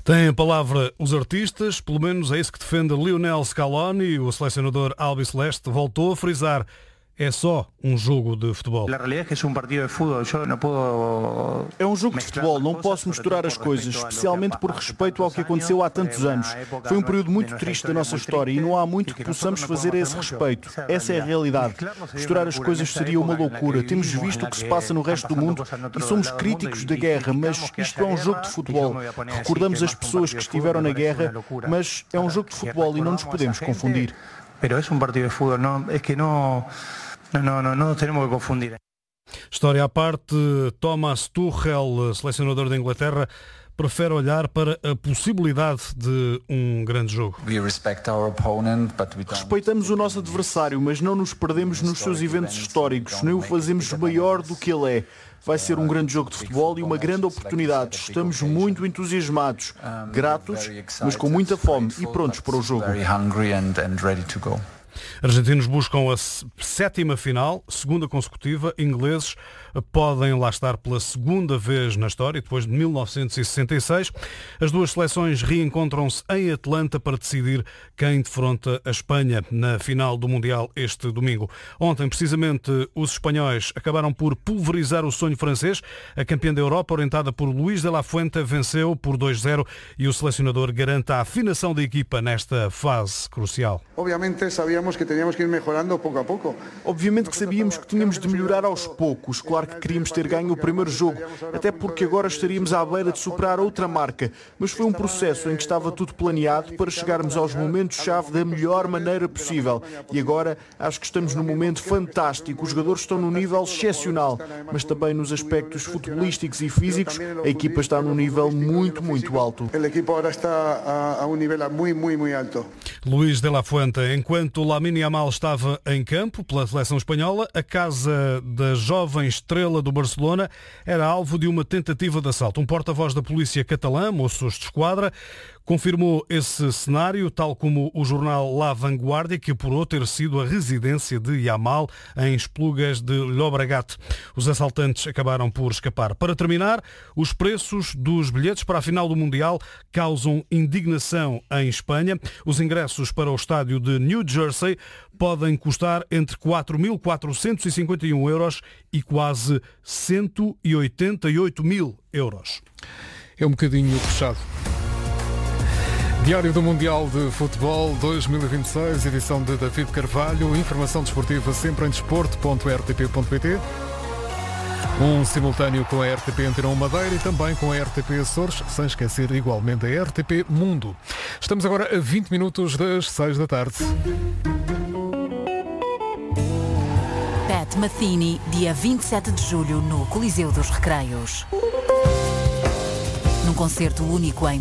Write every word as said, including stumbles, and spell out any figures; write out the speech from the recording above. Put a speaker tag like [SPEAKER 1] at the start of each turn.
[SPEAKER 1] Têm a palavra os artistas, pelo menos é isso que defende Lionel Scaloni. O selecionador albiceleste voltou a frisar: é só um jogo de futebol.
[SPEAKER 2] É um jogo de futebol, não posso misturar as coisas, especialmente por respeito ao que aconteceu há tantos anos. Foi um período muito triste da nossa história e não há muito que possamos fazer a esse respeito. Essa é a realidade. Misturar as coisas seria uma loucura. Temos visto o que se passa no resto do mundo e somos críticos da guerra, mas isto é um jogo de futebol. Recordamos as pessoas que estiveram na guerra, mas é um jogo de futebol e não nos podemos confundir.
[SPEAKER 3] Pero es un partido de fútbol, no, es que no, no, no, no, no nos tenemos que confundir.
[SPEAKER 1] História à parte, Thomas Tuchel, selecionador da Inglaterra, prefere olhar para a possibilidade de um grande jogo.
[SPEAKER 2] Respeitamos o nosso adversário, mas não nos perdemos nos seus eventos históricos, nem o fazemos maior do que ele é. Vai ser um grande jogo de futebol e uma grande oportunidade. Estamos muito entusiasmados, gratos, mas com muita fome e prontos para o jogo.
[SPEAKER 1] Argentinos buscam a sétima final, segunda consecutiva. Ingleses podem lá estar pela segunda vez na história, depois de mil novecentos e sessenta e seis. As duas seleções reencontram-se em Atlanta para decidir quem defronta a Espanha na final do Mundial este domingo. Ontem, precisamente, os espanhóis acabaram por pulverizar o sonho francês. A campeã da Europa, orientada por Luís de la Fuente, venceu por dois a zero e o selecionador garante a afinação da equipa nesta fase crucial.
[SPEAKER 4] Obviamente sabíamos que teníamos que ir melhorando pouco a pouco.
[SPEAKER 2] Obviamente que sabíamos que tínhamos de melhorar aos poucos. Claro que queríamos ter ganho o primeiro jogo, até porque agora estaríamos à beira de superar outra marca. Mas foi um processo em que estava tudo planeado para chegarmos aos momentos-chave da melhor maneira possível. E agora acho que estamos num momento fantástico. Os jogadores estão num nível excepcional, mas também nos aspectos futebolísticos e físicos, a equipa está num nível muito, muito alto.
[SPEAKER 4] A equipa agora está a um nível muito, muito, muito alto.
[SPEAKER 1] Luís de la Fuente, enquanto Lamine Yamal estava em campo pela seleção espanhola, a casa da jovem estrela do Barcelona era alvo de uma tentativa de assalto. Um porta-voz da polícia catalã, Mossos de Esquadra, confirmou esse cenário, tal como o jornal La Vanguardia, que apurou ter sido a residência de Yamal em Esplugas de Llobregat. Os assaltantes acabaram por escapar. Para terminar, os preços dos bilhetes para a final do Mundial causam indignação em Espanha. Os ingressos para o estádio de New Jersey podem custar entre quatro mil quatrocentos e cinquenta e um euros e quase cento e oitenta e oito mil euros.
[SPEAKER 5] É um bocadinho puxado. Diário do Mundial de Futebol dois mil e vinte e seis, edição de David Carvalho. Informação desportiva sempre em desporto ponto r t p ponto p t. Um simultâneo com a R T P Antena um Madeira e também com a R T P Açores, sem esquecer igualmente a R T P Mundo. Estamos agora a vinte minutos das seis da tarde.
[SPEAKER 6] Pat Metheny, dia vinte e sete de julho, no Coliseu dos Recreios. Num concerto único em